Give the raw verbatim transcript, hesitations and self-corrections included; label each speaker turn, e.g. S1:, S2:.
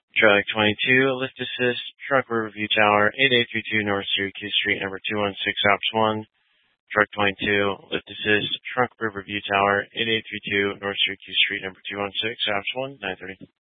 S1: Truck twenty-two, lift assist, truck Riverview Tower, eighty-eight thirty-two North Syracuse Street, number two one six, Ops one. Truck twenty-two, lift assist, truck Riverview Tower, eighty-eight thirty-two North Syracuse Street, number two one six, Ops one, nine thirty.